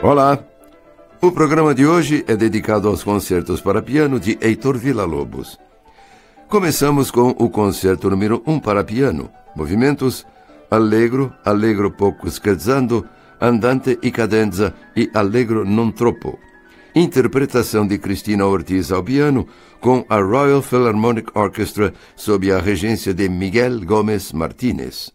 Olá! O programa de hoje é dedicado aos concertos para piano de Heitor Villa-Lobos. Começamos com o concerto número 1 para piano, movimentos Allegro, Allegro poco scherzando, Andante e cadenza e Allegro non troppo. Interpretação de Cristina Ortiz ao piano, com a Royal Philharmonic Orchestra sob a regência de Miguel Gomes Martínez.